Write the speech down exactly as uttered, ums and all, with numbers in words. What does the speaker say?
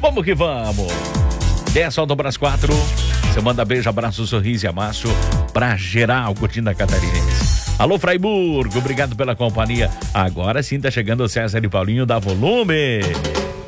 Vamos que vamos. dez Sol do Brás quatro. Você manda beijo, abraço, sorriso e amasso pra geral curtindo a Catarinense. Alô, Fraiburgo, obrigado pela companhia. Agora sim tá chegando o César e Paulinho da Volume.